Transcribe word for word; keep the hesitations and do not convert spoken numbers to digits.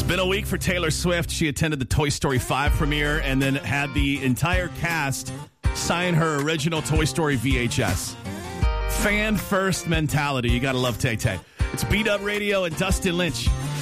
Been a week for Taylor Swift. She attended the Toy Story five premiere and then had the entire cast sign her original Toy Story V H S. Fan first mentality. You got to love Tay Tay. It's Beat Up Radio and Dustin Lynch.